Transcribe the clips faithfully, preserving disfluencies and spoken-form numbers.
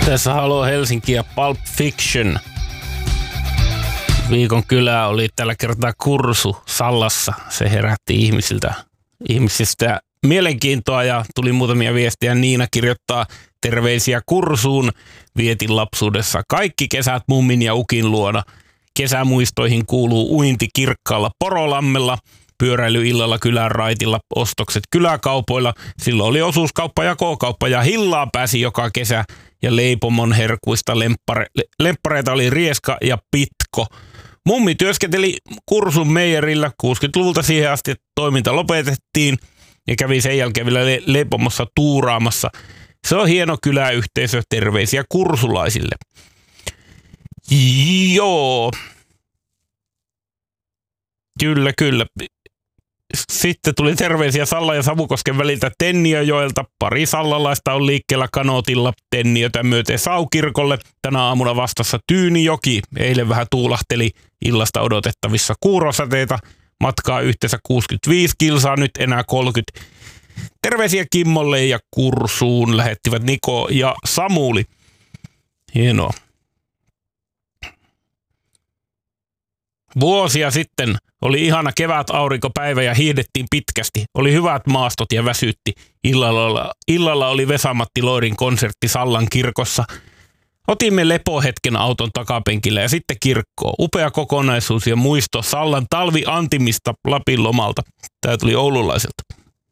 Tässä Halo Helsinki ja Pulp Fiction. Viikon kylä oli tällä kertaa Kursu Sallassa. Se herätti ihmisiltä, ihmisistä mielenkiintoa ja tuli muutamia viestiä. Niina kirjoittaa terveisiä Kursuun. Vietin lapsuudessa kaikki kesät mummin ja ukin luona. Kesämuistoihin kuuluu uinti kirkkaalla Porolammella, pyöräily illalla kylän raitilla, ostokset kyläkaupoilla. Silloin oli osuuskauppa ja K-kauppa ja hillaa pääsi joka kesä. Ja leipomon herkuista lemppare, lemppareita oli Rieska ja Pitko. Mummi työskenteli Kursun meijerillä kuusikymmentäluvulta siihen asti, että toiminta lopetettiin ja kävi sen jälkeen vielä le- leipomossa tuuraamassa. Se on hieno kyläyhteisö, terveisiä kursulaisille. Joo. Kyllä, kyllä. Sitten tuli terveisiä Sallan ja Savukosken väliltä Tenniöjoelta. Pari sallalaista on liikkeellä kanootilla Tenniötä myöten Saukirkolle. Tänä aamuna vastassa Tyynijoki. Eilen vähän tuulahteli, illasta odotettavissa kuurosateita. Matkaa yhteensä kuusikymmentäviisi kilsaa, nyt enää kolmekymmentä. Terveisiä Kimmolle ja Kursuun lähettivät Niko ja Samuli. Hienoa. Vuosia sitten oli ihana kevätaurinkopäivä ja hiihdettiin pitkästi. Oli hyvät maastot ja väsytti. Illalla, illalla oli Vesa-Matti Loirin konsertti Sallan kirkossa. Otimme lepohetken auton takapenkillä ja sitten kirkkoon. Upea kokonaisuus ja muisto Sallan talviantimista Lapin lomalta. Tämä tuli oululaiselta.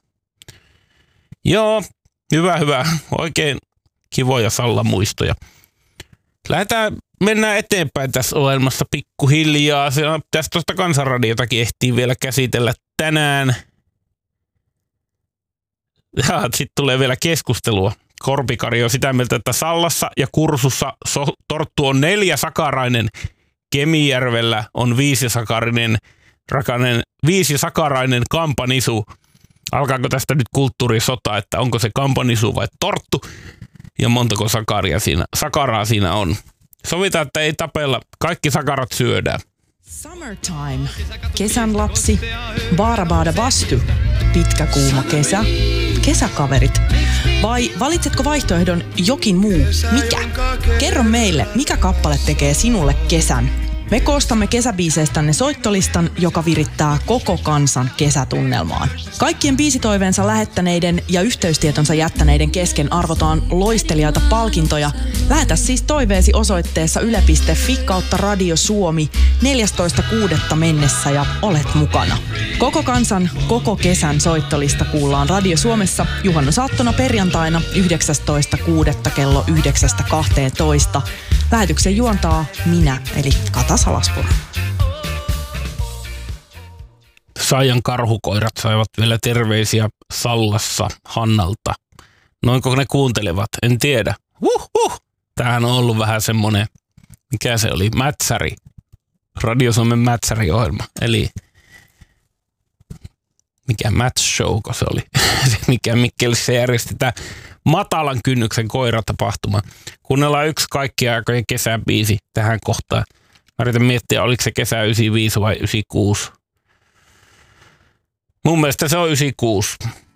Joo, hyvä, hyvä. Oikein kivoja Sallan muistoja. Lähdetään, mennään eteenpäin tässä ohjelmassa pikkuhiljaa. Se on, tästä tuosta Kansanradiotakin ehtii vielä käsitellä tänään. Ja sitten tulee vielä keskustelua. Korpikari on sitä mieltä, että Sallassa ja Kursussa so, torttu on neljä sakarainen. Kemijärvellä on viisi sakarinen, rakainen, viisi sakarainen kampanisu. Alkaako tästä nyt kulttuurisota, että onko se kampanisu vai torttu? Ja montako sakaria siinä, sakaraa siinä on. Sovitaan, että ei tapella. Kaikki sakarat syödään. Summertime. Kesän lapsi. Baarabaada vastu. Pitkä kuuma kesä. Kesäkaverit. Vai valitsetko vaihtoehdon jokin muu? Mikä? Kerro meille, mikä kappale tekee sinulle kesän. Me koostamme kesäbiiseistänne soittolistan, joka virittää koko kansan kesätunnelmaan. Kaikkien biisitoiveensa lähettäneiden ja yhteystietonsa jättäneiden kesken arvotaan loistelijaita palkintoja. Lähetä siis toiveesi osoitteessa yle piste fi kautta Radio Suomi neljästoista kuudetta mennessä ja olet mukana. Koko kansan, koko kesän soittolista kuullaan Radio Suomessa juhannusaattona perjantaina yhdeksästoista kuudetta kello yhdeksästä kahteentoista. Lähetyksen juontaa minä, eli Kata Salaspuro. Saijan karhukoirat saivat vielä terveisiä Sallassa Hannalta. Noinko ne kuuntelevat? En tiedä. Huh, huh. Tämähän on ollut vähän semmoinen, mikä se oli, mätsäri. Radio Suomen mätsäriohjelma. Eli mikä match show, se oli. Mikä Mikkelissä järjestetään matalan kynnyksen koiratapahtuma. Kuunnellaan yksi kaikkien aikojen kesäbiisi tähän kohtaan. Mä yritän miettiä, oliko se kesä yhdeksänkymmentäviisi vai yhdeksänkymmentäkuusi. Mun mielestä se on yhdeksänkymmentäkuusi.